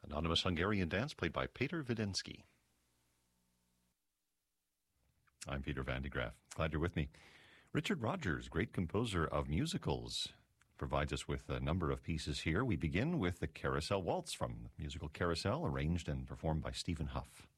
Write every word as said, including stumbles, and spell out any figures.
Anonymous Hungarian dance played by Peter Vidensky. I'm Peter Van de Graaff. Glad you're with me. Richard Rodgers, great composer of musicals, provides us with a number of pieces here. We begin with the Carousel Waltz from the musical Carousel, arranged and performed by Stephen Huff.